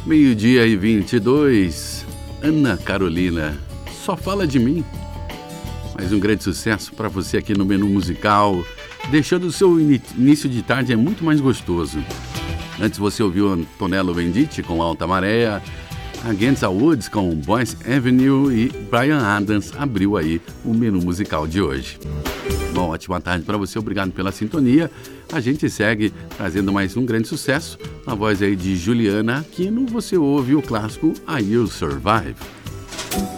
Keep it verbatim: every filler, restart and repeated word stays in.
Meio-dia e vinte e dois, Ana Carolina, Só Fala de Mim. Mais um grande sucesso para você aqui no Menu Musical, deixando o seu início de tarde é muito mais gostoso. Antes você ouviu Antonello Venditti com Alta Maré, Against the Woods com Boyce Avenue e Bryan Adams abriu aí o Menu Musical de hoje. Bom, ótima tarde para você, obrigado pela sintonia. A gente segue trazendo mais um grande sucesso. Na voz aí de Juliana Aquino, você ouve o clássico I Will Survive.